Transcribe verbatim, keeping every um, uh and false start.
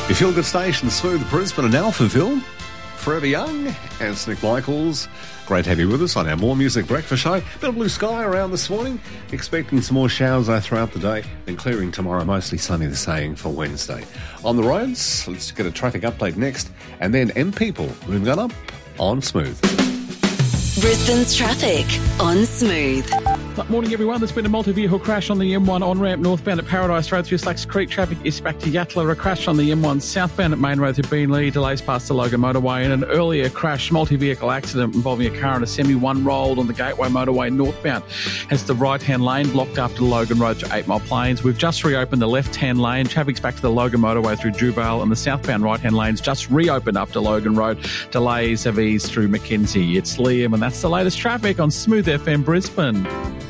Your feel-good station, Smooth Brisbane and Alphaville. Forever Young and Nick Michaels. Great to have you with us on our More Music Breakfast show. Bit of blue sky around this morning. Expecting some more showers though throughout the day. Then clearing tomorrow, mostly sunny, the saying for Wednesday. On the roads, let's get a traffic update next. And then M People moving on up on Smooth. Brisbane's traffic on Smooth. Morning, everyone. There's been a multi-vehicle crash on the M one on-ramp northbound at Paradise Road through Slacks Creek. Traffic is back to Yatala. A crash on the M one southbound at Main Road through Beenleigh. Delays past the Logan motorway. And an earlier crash, multi-vehicle accident involving a car and a semi, one rolled on the Gateway motorway northbound. Has the right-hand lane blocked after the Logan Road through Eight Mile Plains. We've just reopened the left-hand lane. Traffic's back to the Logan motorway through Jubal, and the southbound right-hand lane's just reopened after Logan Road. Delays have eased through Mackenzie. It's Liam, and that's the latest traffic on Smooth F M Brisbane.